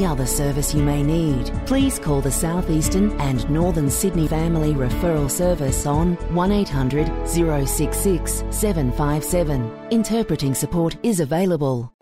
other service you may need, please call the South Eastern and Northern Sydney Family Referral Service on 1800 066 757. Interpreting support is available.